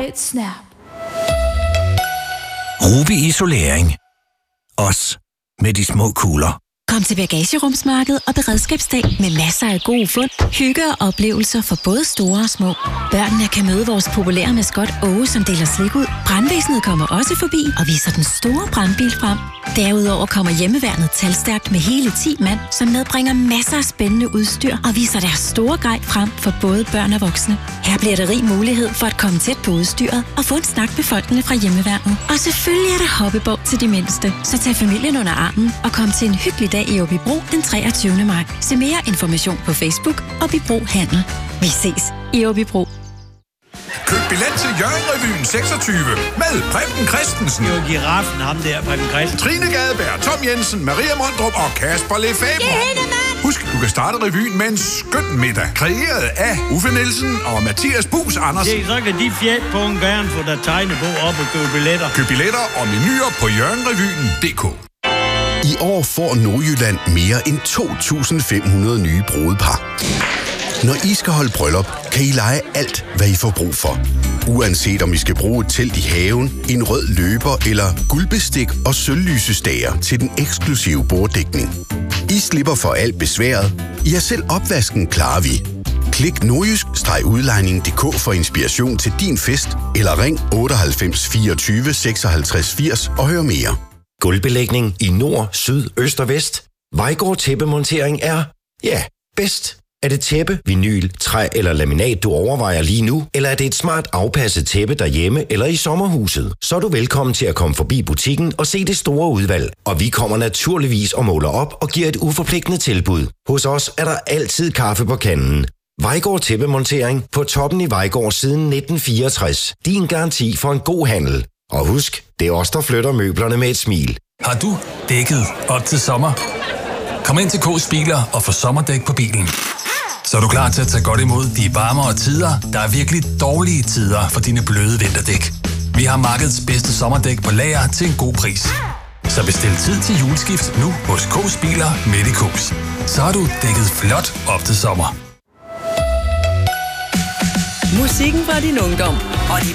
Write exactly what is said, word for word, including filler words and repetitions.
Et snap. Ruby Isolering. Os med de små kugler. Kom til Bagagerumsmarked og Beredskabsdag med masser af gode fund, hygge og oplevelser for både store og små. Børnene kan møde vores populære maskot Åge, som deler slik ud. Brandvæsenet kommer også forbi og viser den store brandbil frem. Derudover kommer hjemmeværnet talstærkt med hele ti mand, som medbringer masser af spændende udstyr og viser deres store grej frem for både børn og voksne. Her bliver der rig mulighed for at komme tæt på udstyret og få en snak med folkene fra hjemmeværnet. Og selvfølgelig er der hoppeborg til de mindste, så tag familien under armen og kom til en hyggelig dag i Aabybro den treogtyvende maj. Se mere information på Facebook Aabybro Handel. Vi ses i Aabybro. Køb billet til Hjørring-revyen seksogtyve med Preben Christensen. Det er jo giraffen, ham der, Preben Christensen. Trine Gadeberg, Tom Jensen, Maria Mondrup og Kasper Lefebvre. Husk, du kan starte revyen med en skøn middag, kreeret af Uffe Nielsen og Mathias Buus Andersen. Se, så kan de fjæt på en gerne få der tegnebog op og købe billetter. Køb billetter og menuer på hjørringrevyen punktum d k. I år får Nordjylland mere end to tusind fem hundrede nye brudepar. Når I skal holde bryllup, kan I lege alt, hvad I får brug for. Uanset om I skal bruge et telt i haven, en rød løber eller guldbestik og sølvlysestager til den eksklusive borddækning. I slipper for alt besværet. I har selv opvasken, klarer vi. Klik nordjysk-udlejning punktum d k for inspiration til din fest, eller ring otteoghalvfems fireogtyve seksoghalvtreds firs og hør mere. Gulvbelægning i nord, syd, øst og vest. Vejgaard Tæppemontering er, ja, bedst. Er det tæppe, vinyl, træ eller laminat, du overvejer lige nu? Eller er det et smart afpasset tæppe derhjemme eller i sommerhuset? Så er du velkommen til at komme forbi butikken og se det store udvalg. Og vi kommer naturligvis og måler op og giver et uforpligtende tilbud. Hos os er der altid kaffe på kanden. Vejgaard Tæppemontering på toppen i Vejgaard siden nitten fireogtres. Din garanti for en god handel. Og husk, det er os, der flytter møblerne med et smil. Har du dækket op til sommer? Kom ind til K's Biler og få sommerdæk på bilen. Så er du klar til at tage godt imod de varmere tider, der er virkelig dårlige tider for dine bløde vinterdæk. Vi har markedets bedste sommerdæk på lager til en god pris. Så bestil tid til juleskift nu hos K's Biler midt i K's. Så har du dækket flot op til sommer. Musikken fra din ungdom og de